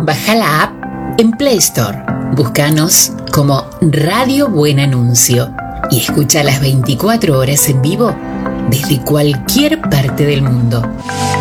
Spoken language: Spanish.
Baja la app en Play Store. Búscanos como Radio Buen Anuncio y escucha las 24 horas en vivo desde cualquier parte del mundo.